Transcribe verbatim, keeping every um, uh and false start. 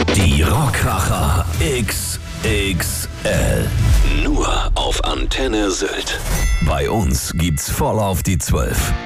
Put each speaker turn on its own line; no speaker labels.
Die Rockkracher X X L. Nur auf Antenne Sylt. Bei uns gibt's voll auf die Zwölf.